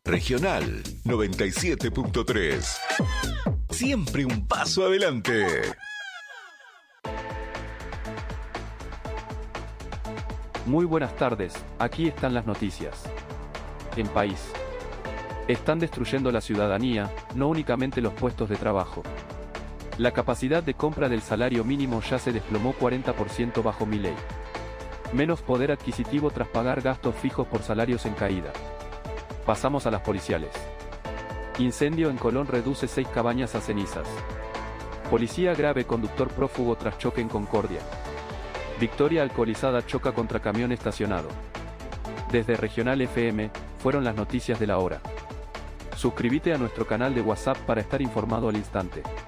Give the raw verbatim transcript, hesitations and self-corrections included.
Regional noventa y siete punto tres. Siempre un paso adelante. Muy buenas tardes, aquí están las noticias. En país. Están destruyendo la ciudadanía, no únicamente los puestos de trabajo. La capacidad de compra del salario mínimo ya se desplomó cuarenta por ciento bajo Milei. Menos poder adquisitivo tras pagar gastos fijos por salarios en caída. Pasamos a las policiales. Incendio en Colón reduce seis cabañas a cenizas. Policía grave, conductor prófugo tras choque en Concordia. Victoria alcoholizada choca contra camión estacionado. Desde Regional F M, fueron las noticias de la hora. Suscríbete a nuestro canal de WhatsApp para estar informado al instante.